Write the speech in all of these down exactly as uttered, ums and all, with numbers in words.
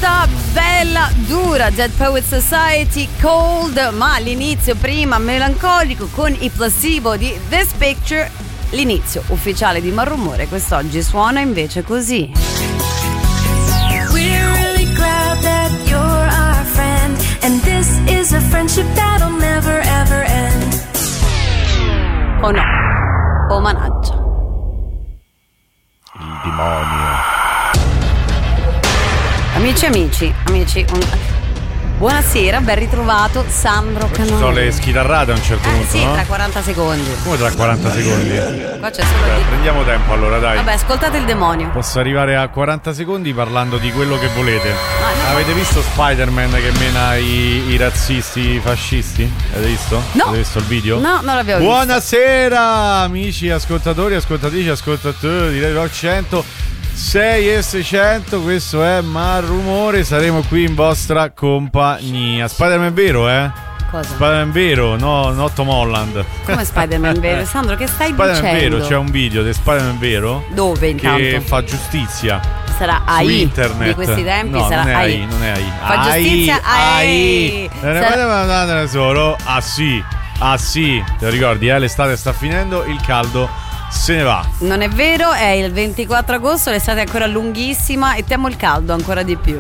sta bella dura Dead Poets Society, Cold, ma l'inizio prima melancolico con i Placebo di This Picture. L'inizio ufficiale di Malrumore quest'oggi suona invece così. We're really glad that you're our friend, and this is a friendship that'll never ever end. Oh no, oh managgia. Il demonio. Amici amici, amici, un... buonasera, ben ritrovato Sandro Canori. Ci sono le schitarrate a un certo eh, punto, sì, no? tra quaranta secondi. Come tra quaranta secondi? Qua c'è solo Beh, di... prendiamo tempo allora, dai. Vabbè, ascoltate il demonio. Posso arrivare a quaranta secondi parlando di quello che volete. Ah, no, Avete visto Spider-Man che mena i, i razzisti, i fascisti? Avete visto? No. Avete visto il video? No, non l'abbiamo visto. Buonasera amici ascoltatori, ascoltatrici, ascoltatori di Radio Rock cento sei e seicento, questo è Malrumore, saremo qui in vostra compagnia. Spider-Man vero, eh? Cosa? Spider-Man vero, no, no Tom Holland. Come Spider-Man vero? Sandro, che stai Spider-Man dicendo? vero, c'è un video di Spider-Man vero Dove intanto? che fa giustizia. Sarà Su A I internet di questi tempi, no, sarà non è A I. A I, non è A I. Fa giustizia A I. Ne Sarà... potete mandarne solo? Ah sì, ah sì, te lo ricordi, eh? L'estate sta finendo, il caldo se ne va. Non è vero, è il ventiquattro agosto, l'estate è ancora lunghissima e temo il caldo ancora di più.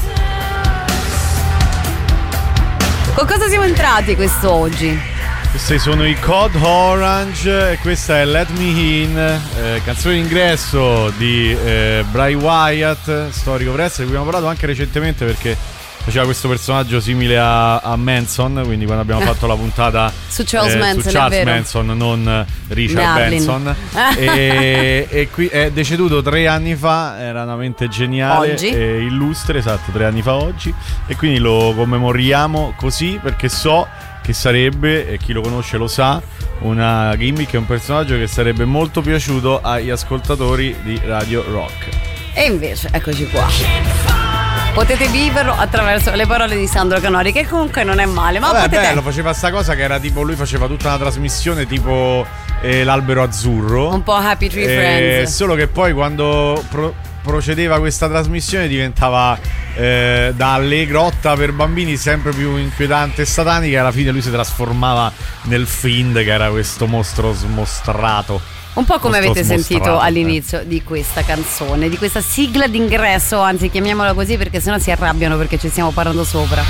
Con cosa siamo entrati quest'oggi? Questi sono i Code Orange e questa è Let Me In, eh, canzone d'ingresso di eh, Bray Wyatt, storico wrestler, di cui abbiamo parlato anche recentemente perché faceva questo personaggio simile a, a Manson, quindi quando abbiamo fatto la puntata su Charles eh, Manson, su Charles è vero. Manson, non Richard Madeline. Manson e, e qui è deceduto tre anni fa, era una mente geniale Oggi? e illustre, esatto, tre anni fa oggi, e quindi lo commemoriamo così perché so che sarebbe, e chi lo conosce lo sa, una gimmick e un personaggio che sarebbe molto piaciuto agli ascoltatori di Radio Rock. E invece, eccoci qua. Potete viverlo attraverso le parole di Sandro Canori, che comunque non è male, ma Vabbè, potete... bello, faceva sta cosa che era tipo, lui faceva tutta una trasmissione tipo eh, l'albero azzurro, un po' Happy Tree eh, Friends. solo che poi quando pro- procedeva questa trasmissione diventava eh, da allegrotta per bambini sempre più inquietante e satanica, e alla fine lui si trasformava nel Fiend, che era questo mostro smostrato. Un po' come Mostro avete sentito smostrato, all'inizio eh. di questa canzone, di questa sigla d'ingresso, anzi chiamiamola così perché sennò si arrabbiano perché ci stiamo parlando sopra.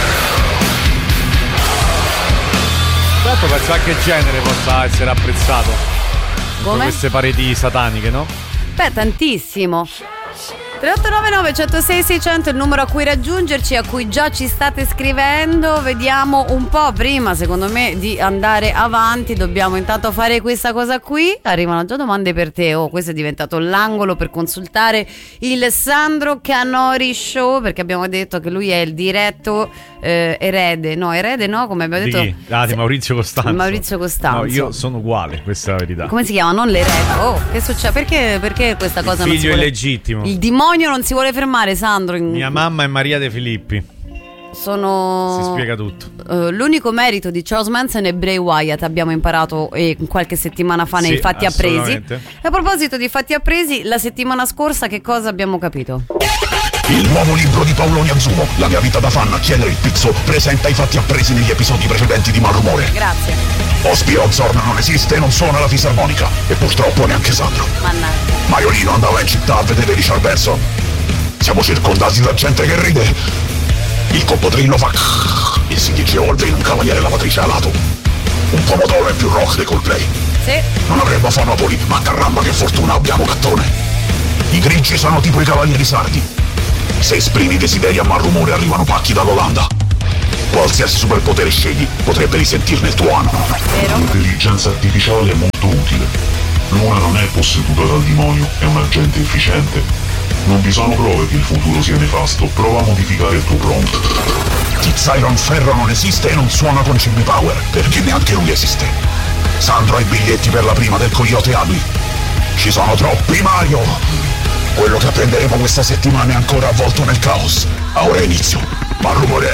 Tanto penso anche il genere possa essere apprezzato. Come? Queste pareti sataniche, no? Beh, tantissimo. tre otto nove nove uno zero sei sei zero zero il numero a cui raggiungerci, a cui già ci state scrivendo. Vediamo un po', prima secondo me di andare avanti dobbiamo intanto fare questa cosa qui. Arrivano già domande per te. Oh, questo è diventato l'angolo per consultare il Sandro Canori Show, perché abbiamo detto che lui è il diretto eh, erede. No, erede no, come abbiamo Di detto chi? Ah, di Maurizio Costanzo. Maurizio Costanzo. No, io sono uguale, questa è la verità. Come si chiama? Non l'erede. Oh, che succede? Perché, perché questa cosa Il non si figlio vuole... illegittimo. Il demonio non si vuole fermare, Sandro. Mia mamma è Maria De Filippi. Sono... Si spiega tutto. Uh, l'unico merito di Charles Manson è Bray Wyatt, abbiamo imparato eh, qualche settimana fa nei Sì, Fatti Appresi. assolutamente. E a proposito di Fatti Appresi, la settimana scorsa che cosa abbiamo capito? Il nuovo libro di Paolo Nianzumo, La mia vita da fan a chiedere il pizzo, presenta i fatti appresi negli episodi precedenti di Malrumore. Grazie. Ospiro Zorn non esiste e non suona la fisarmonica, e purtroppo neanche Sandro. Mannaggia. Maiolino andava in città a vedere Richard Benson. Siamo circondati da gente che ride. Il coccodrillo fa e si dice Olvin, un cavaliere lavatrice alato. Un pomodoro è più rock dei Coldplay. Sì. Non avremmo Fonopoli, ma caramba che fortuna abbiamo Cattone. I grigi sono tipo i cavalieri sardi. Se esprimi desideri a Malrumore arrivano pacchi dall'Olanda. Qualsiasi superpotere scegli potrebbe risentirne il tuo anno. Vero? L'intelligenza artificiale è molto utile. Luna non è posseduta dal demonio, è un agente efficiente. Non vi sono prove che il futuro sia nefasto, prova a modificare il tuo prompt. T-Zyron Ferro non esiste e non suona con Jimmy Power, perché neanche lui esiste. Sandro ha i biglietti per la prima del Coyote Ugly. Ci sono troppi Mario. Quello che apprenderemo questa settimana è ancora avvolto nel caos. Ora inizio. Malrumore.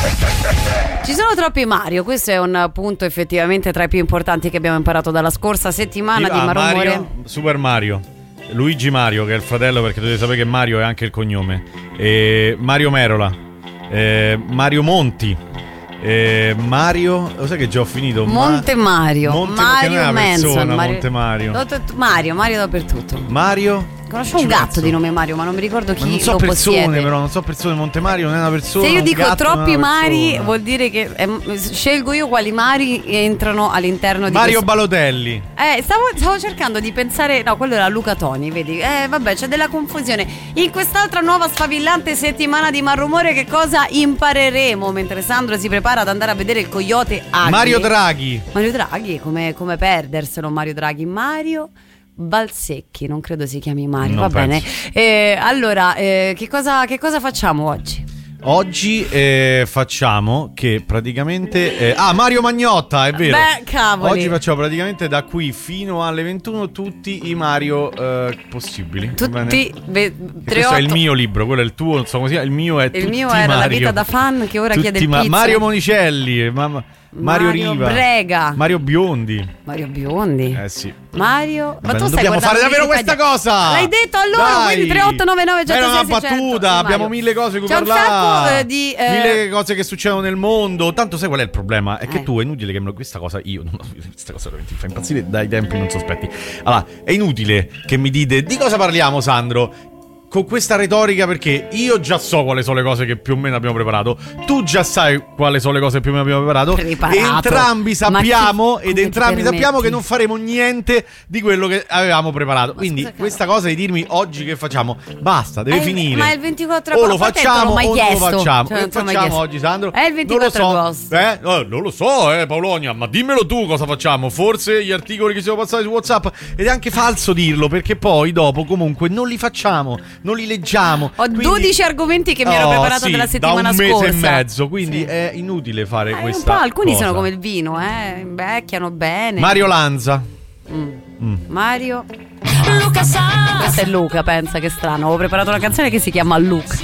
Ci sono troppi Mario, questo è un punto effettivamente tra i più importanti che abbiamo imparato dalla scorsa settimana Ah, di Malrumore. Mario, Super Mario. Luigi Mario, che è il fratello, perché dovete sapere che Mario è anche il cognome. E Mario Merola, eh, Mario Monti, eh, Mario, lo sai che già ho finito? Monte Mario, Monte, Mario Manson, Mario, Monte Mario. Mario, Mario dappertutto. Mario. Conosco un Ci gatto penso. di nome Mario, ma non mi ricordo chi Ma non so lo persone, possiede. però non so persone. Monte Mario non è una persona. Se io un dico gatto non è troppi una Mari, persona. vuol dire che eh, scelgo io quali Mari entrano all'interno di Mario questo. Balotelli. Eh, stavo, stavo cercando di pensare. No, quello era Luca Toni, vedi? Eh, vabbè, c'è della confusione. In quest'altra nuova sfavillante settimana di Malrumore, che cosa impareremo mentre Sandro si prepara ad andare a vedere il Coyote Agri? Mario Draghi. Mario Draghi, come, come perderselo Mario Draghi. Mario Balsecchi, non credo si chiami Mario, Non va penso. bene. Eh, allora, eh, che, cosa, che cosa facciamo oggi? Oggi eh, facciamo che praticamente eh, ah, Mario Magnotta, è vero. Beh, cavoli. Oggi facciamo praticamente da qui fino alle ventuno tutti i Mario eh, possibili. va bene? Tutti ve- Che questo è il otto. mio libro, quello è il tuo, non so come si chiama. Il mio è Il tutti mio era Mario. La vita da fan, che ora Tutti chiede il Ma- pizza. Mario Monicelli, ma- ma- Mario, Mario Riva, Brega. Mario Biondi. Mario Biondi. Eh sì. Mario, Vabbè, ma tu non stai dobbiamo fare guardando davvero Wikipedia? questa cosa. L'hai detto allora, Dai. quindi tre otto nove nove Era una cento sei seicento. battuta, abbiamo mille cose di cui C'è un parlare. sacco eh, di eh, mille cose che succedono nel mondo. Tanto sai qual è il problema? È che Eh. tu è inutile che me lo- questa cosa io non questa cosa veramente mi fa impazzire dai tempi non sospetti. Allora, è inutile che mi dite di cosa parliamo, Sandro? Con questa retorica, perché io già so quali sono le cose che più o meno abbiamo preparato. Tu già sai quali sono le cose che più o meno abbiamo preparato. Preparato. Entrambi Ma sappiamo chi- ed come entrambi ti sappiamo permetti? che non faremo niente di quello che avevamo preparato. Quindi scusa, questa cosa di dirmi oggi che facciamo, basta, deve Eh, finire. ma è il ventiquattro o lo agosto, a te te facciamo l'ho mai o non lo chiesto. facciamo. Cioè, Che non te l'ho mai facciamo chiesto. oggi, Sandro? È il ventiquattro non lo so. agosto. Eh? No, non lo so, eh, Paolonia, ma dimmelo tu cosa facciamo. Forse gli articoli che si sono passati su WhatsApp. Ed è anche falso dirlo, perché poi dopo comunque non li facciamo, non li leggiamo. Ho Quindi- dodici argomenti che mi ero Oh, preparato sì, della settimana da un mese scorsa. e mezzo, quindi Sì. è inutile fare Eh, un questa po', alcuni cosa. sono come il vino, eh, invecchiano bene. Mario Lanza. Mario. Luca sa. Questo è Luca, pensa che strano. Avevo preparato una canzone che si chiama Luca.